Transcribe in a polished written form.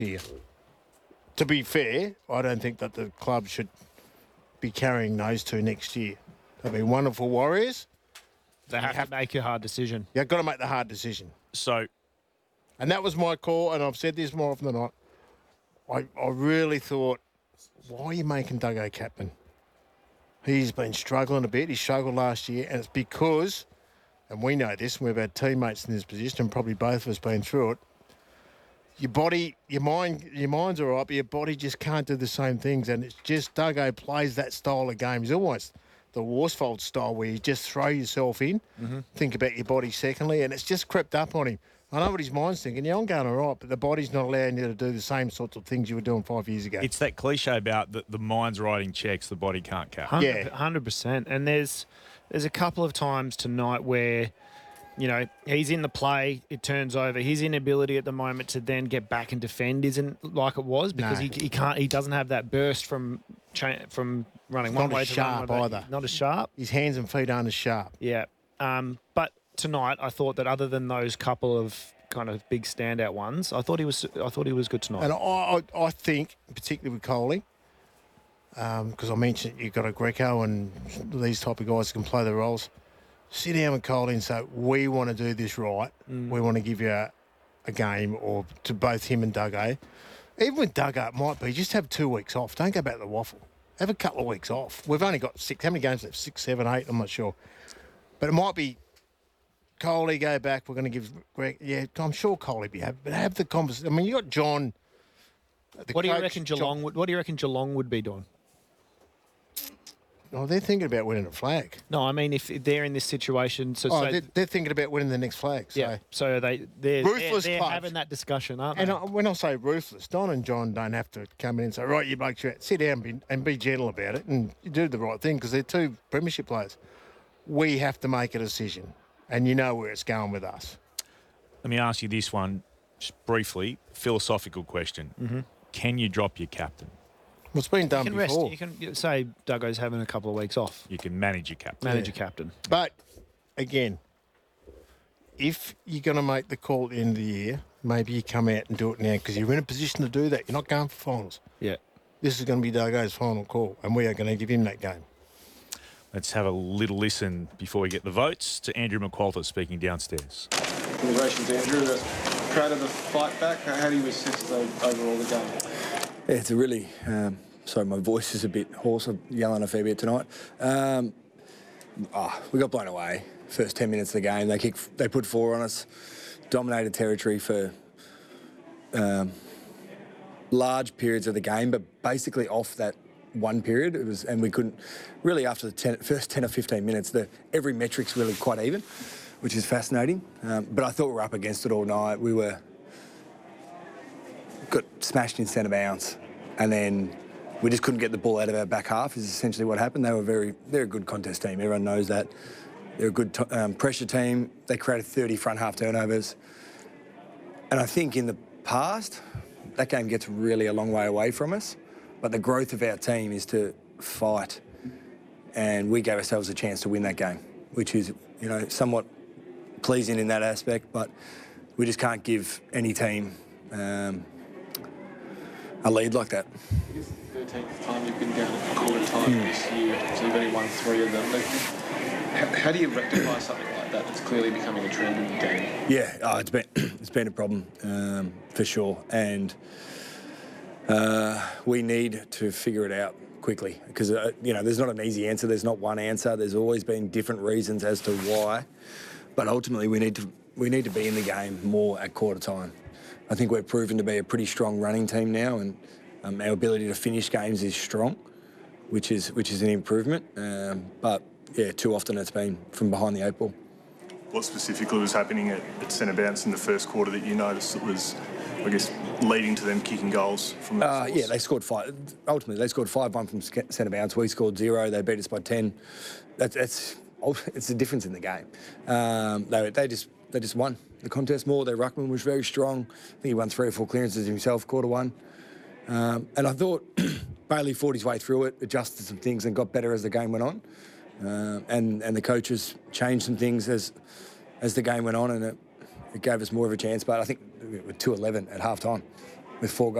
here. To be fair, I don't think that the club should be carrying those two next year. They've been wonderful warriors. They have to make a hard decision. You've got to make the hard decision. So, and that was my call, and I've said this more often than not. I really thought, why are you making Duggo captain? He's been struggling a bit. He struggled last year, and it's because, and we know this, and we've had teammates in this position, and probably both of us been through it. Your body, your mind's all right, but your body just can't do the same things, and it's just Duggo plays that style of game. He's almost the Worsfold style where you just throw yourself in, think about your body secondly, and it's just crept up on him. I know what his mind's thinking. Yeah, I'm going all right, but the body's not allowing you to do the same sorts of things you were doing 5 years ago. it's that cliche about the mind's writing checks, the body can't catch. 100%. And there's a couple of times tonight where, you know, he's in the play, it turns over. His inability at the moment to then get back and defend isn't like it was because he doesn't have that burst from running one way to sharp run either. Not as sharp. His hands and feet aren't as sharp. Yeah. But tonight, I thought that other than those couple of kind of big standout ones, I thought he was good tonight. And I think, particularly with Coley, because I mentioned you've got a Greco and these type of guys who can play the roles. Sit down with Coley and say, we want to do this right. We want to give you a game, or to both him and Duggo. Even with Duggo, it might be just have 2 weeks off. Don't go back to the waffle. Have a couple of weeks off. We've only got 6. How many games left? 6, 7, 8? I'm not sure. But it might be Coley, go back. We're going to give Greg. Yeah, I'm sure Coley be happy. But have the conversation. I mean, you got John. What do you reckon Geelong would be doing? Oh, they're thinking about winning a flag. No, I mean if they're in this situation. They're thinking about winning the next flag. So. Yeah. So they're Ruthless they're clubs. having that discussion, aren't they? And when I say ruthless, Don and John don't have to come in and say, right, you blokes, sit down and be gentle about it and you do the right thing because they're two premiership players. We have to make a decision, and you know where it's going with us. Let me ask you this one, just briefly, philosophical question. Can you drop your captain? Well, it's been done before. You can say Duggo's having a couple of weeks off. You can manage your captain. Manage your captain. But, again, if you're going to make the call at the end of the year, maybe you come out and do it now because you're in a position to do that. You're not going for finals. Yeah. This is going to be Duggo's final call, and we are going to give him that game. Let's have a little listen before we get the votes to Andrew McQualter speaking downstairs. Congratulations, Andrew. Proud of the fight back. How do you assess overall the game? Yeah, it's a really... sorry, my voice is a bit hoarse. I'm yelling a fair bit tonight. We got blown away. First 10 minutes of the game, they put 4 on us, dominated territory for large periods of the game, but basically off that one period, and we couldn't really after the first 10 or 15 minutes. Every metric's really quite even, which is fascinating. But I thought we were up against it all night. We got smashed in centre bounce, and then we just couldn't get the ball out of our back half. Is essentially what happened. They're a good contest team. Everyone knows that. They're a good pressure team. They created 30 front half turnovers, and I think in the past that game gets really a long way away from us. But the growth of our team is to fight, and we gave ourselves a chance to win that game, which is, somewhat pleasing in that aspect. But we just can't give any team a lead like that. It is the 13th time you've been down at quarter time this year, so you've only won 3 of them. How do you rectify something like that that's clearly becoming a trend in the game? Yeah, it's been a problem for sure, and we need to figure it out quickly because there's not an easy answer. There's not one answer. There's always been different reasons as to why, but ultimately we need to be in the game more at quarter time. I think we're proven to be a pretty strong running team now, and our ability to finish games is strong, which is an improvement. But yeah, too often it's been from behind the 8 ball. What specifically was happening at centre bounce in the first quarter that you noticed that was, I guess, leading to them kicking goals from that source? Yeah, they scored 5. Ultimately, they scored 5-1 from centre bounce. We scored 0. They beat us by 10. It's the difference in the game. They just won the contest more. Their ruckman was very strong. I think he won 3 or 4 clearances himself, quarter 1. And I thought Bailey fought his way through it, adjusted some things and got better as the game went on. And the coaches changed some things as the game went on, and it gave us more of a chance. But I think we were 2-11 at half time. with 4 goals.